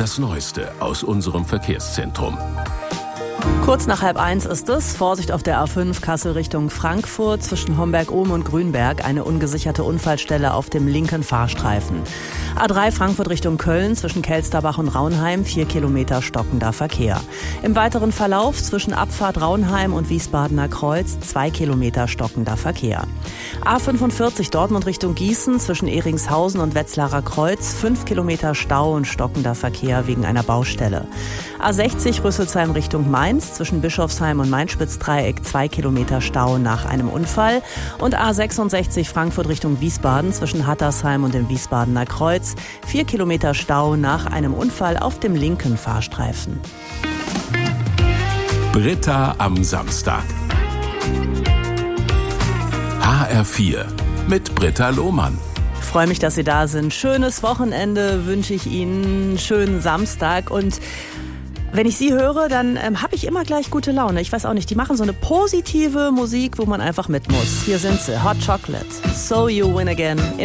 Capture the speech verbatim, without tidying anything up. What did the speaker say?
Das Neueste aus unserem Verkehrszentrum. Kurz nach halb eins ist es. Vorsicht auf der A fünf Kassel Richtung Frankfurt. Zwischen Homberg-Ohm und Grünberg eine ungesicherte Unfallstelle auf dem linken Fahrstreifen. A drei Frankfurt Richtung Köln zwischen Kelsterbach und Raunheim. Vier Kilometer stockender Verkehr. Im weiteren Verlauf zwischen Abfahrt Raunheim und Wiesbadener Kreuz. Zwei Kilometer stockender Verkehr. A fünfundvierzig Dortmund Richtung Gießen zwischen Eringshausen und Wetzlarer Kreuz. Fünf Kilometer Stau und stockender Verkehr wegen einer Baustelle. A sechzig Rüsselsheim Richtung Mainz zwischen Bischofsheim und Main-Spitz-Dreieck. Zwei Kilometer Stau nach einem Unfall. Und A sechsundsechzig Frankfurt Richtung Wiesbaden zwischen Hattersheim und dem Wiesbadener Kreuz. Vier Kilometer Stau nach einem Unfall auf dem linken Fahrstreifen. Britta am Samstag. H R vier mit Britta Lohmann. Ich freue mich, dass Sie da sind. Schönes Wochenende wünsche ich Ihnen. Schönen Samstag. Und wenn ich Sie höre, dann ähm, habe ich immer gleich gute Laune. Ich weiß auch nicht, die machen so eine positive Musik, wo man einfach mit muss. Hier sind sie, Hot Chocolate. So You Win Again.